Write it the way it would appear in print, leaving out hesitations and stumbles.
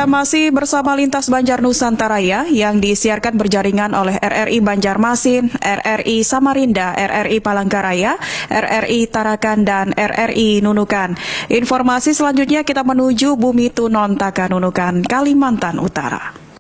Anda masih bersama Lintas Banjar Nusantara yang disiarkan berjaringan oleh RRI Banjarmasin, RRI Samarinda, RRI Palangkaraya, RRI Tarakan, dan RRI Nunukan. Informasi selanjutnya kita menuju Bumi Tunon Taka Nunukan, Kalimantan Utara.